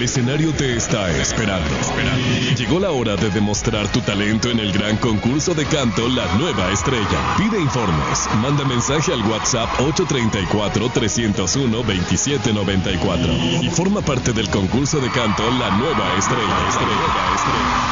escenario te está esperando. Llegó la hora de demostrar tu talento en el gran concurso de canto La Nueva Estrella. Pide informes, manda mensaje al WhatsApp 834-301-2794 y forma parte del concurso de canto La Nueva Estrella.